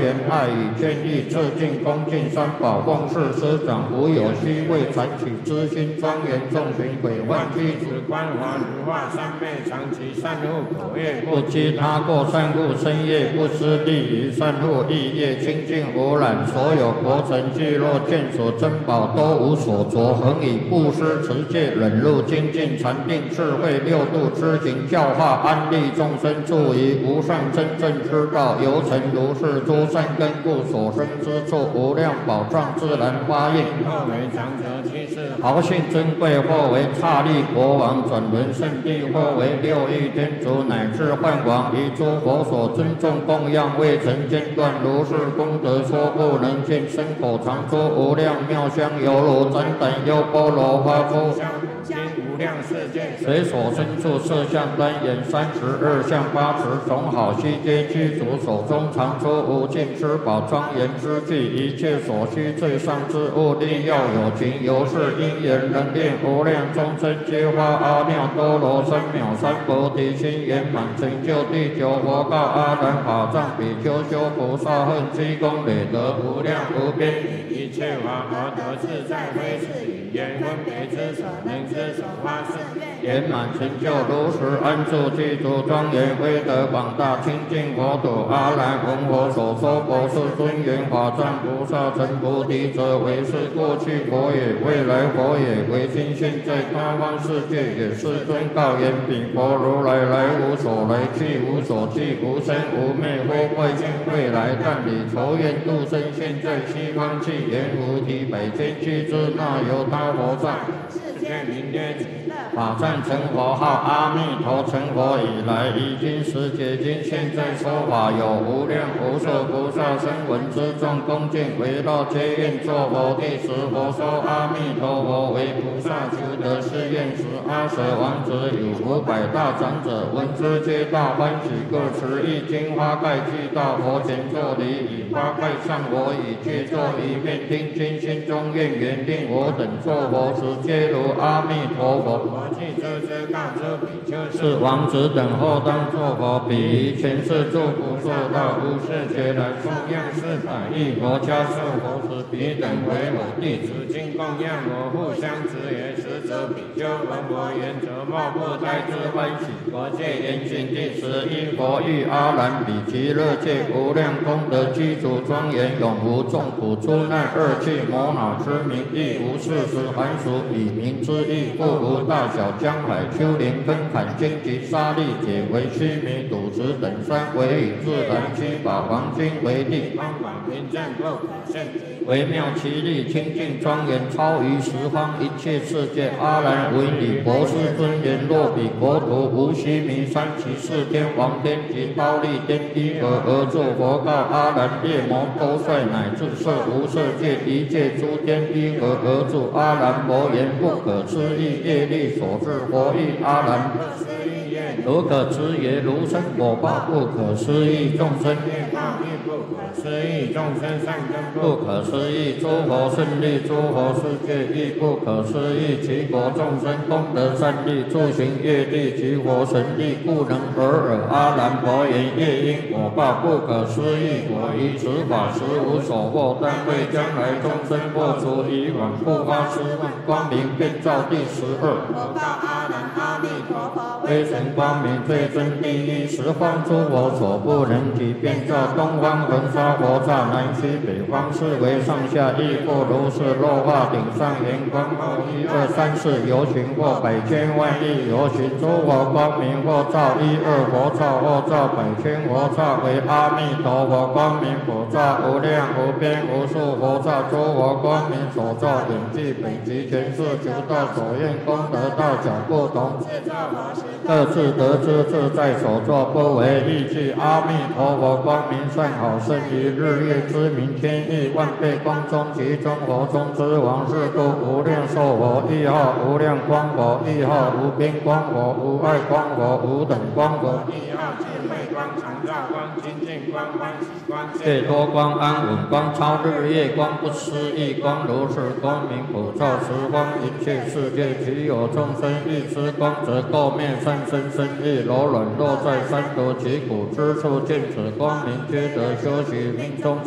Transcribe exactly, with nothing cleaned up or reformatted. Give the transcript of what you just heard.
言爱语建议致敬恭敬三宝奉事师长无有虚位传起知心庄严众群鬼幻具子观华如化三昧长期善护口业， 不积他过善护身业，不失利于善护意业，清净无染，所有国城聚落见所珍宝都无所着，恒以布施持戒忍辱精进禅定智慧六度知行教化安利众生助于无上真正之道，由成如是诸善根故所生之处，无量宝藏自然发应。 后为长者居士， 豪信珍贵，或为刹利国王转轮圣地，或为六欲天竺乃至幻王，以诸佛所尊重供养，未曾间断。如是功德说不能尽，身口常说无量妙香，犹如珍等优波罗花出。 今无量世界， 随所身处色相端严，三十二相八十种好悉皆具足，手中常出无尽之宝庄严之具，一切所需最上之物，力要有情，由是因缘能令无量众生皆发阿耨多罗三藐三菩提心，圆满成就地球佛告阿难法藏比丘修菩萨恨积功累德无量无边， 一切法而得自在，非是语言分别之所能之所发誓。 圆满成就如实安住具足庄严威德广大清净佛土，阿难闻佛所说佛是尊严法藏菩萨成菩提者，为是过去佛也，未来佛也，为今现在他方世界也。世尊告言：彼佛如来来无所来，去无所去，无生无灭，或未见未来，但以仇怨度生，现在西方去，言无体百千俱之，那由他佛在。 世界名曰极乐。 法赞成佛号阿弥陀，成佛以来，已经十解经，现在说法有无量无数菩萨声闻之众恭敬围绕皆愿作佛。第十佛说阿弥陀佛为菩萨求得是愿时，阿舍王子有五百大长者闻之皆大欢喜，各持一经花盖具到佛前作礼，以花盖上我以皆作一面听经，心中愿缘令我等作佛时，皆如阿弥陀佛。 我既知之告知比丘是王子等后当作佛，彼于前世诸不受到无世劫来供养四百亿佛家受佛时，彼等为我弟子，今供养我互相持也。实则比丘闻我言则莫不胎之欢喜。佛戒严谨第十一佛欲阿难比极乐界无量功德具足庄严，永无众苦诸难恶趣魔恼之名，亦无事实寒暑以名之意，故无大小江海丘陵根坎荆棘沙砾解为须弥赌石等山，为以自然七宝黄金为地， 方广平正不可胜之。 微妙其力清净庄严，超于十方一切世界。阿难闻以博士尊严，若彼国土无须弥山其四天王天及忉利天依何而作？佛告阿难：夜魔多帅乃至色无色界一切诸天依何而住？阿难佛言：不可思议业力所致。佛欲阿难：如可思也，如生果报不可思议，众生业报亦不可思议，众生善根不可思议，诸佛胜利，诸佛世界亦不可思议，其国众生功德善利，诸行业力及佛神力，故能尔尔。阿难佛言：业因果报不可思议，我于此法实无所获，但为将来众生破除以往不发失望，光明遍照第十二。 佛告阿难：阿弥陀佛， 微尘光明最真第一，十方诸佛所不能及，遍照东方恒沙佛刹，南西北方四维上下亦复如是。落化顶上圆光后，一二三四游行或百千万亿游行，诸佛光明或照一二佛刹，或照百千佛刹，为阿弥陀佛光明佛刹，无量无边无数佛刹，诸佛光明所照远近北极全是求道所愿功德大小不同，各自得知自在所作，不为异句。阿弥陀佛光明善好，胜于日月之明，天亿万倍光中，其中佛中之王，是故无量寿佛亦号无量光佛，亦号无边光佛，无碍光佛，无等光佛， 亦号智慧光、常照光、清净光、 光欢喜光解脱光安稳光超日月光不思议光如是光明普照十方一切世界，只有众生欲知光，则垢灭三生身意柔软落在三毒其苦之处，见此光明，皆得修习命中。